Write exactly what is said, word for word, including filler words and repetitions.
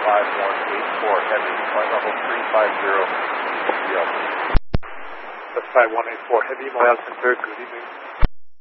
five one eight four Heavy, flight level three five zero. That's five one eight four Heavy, Miles and Bird, good evening.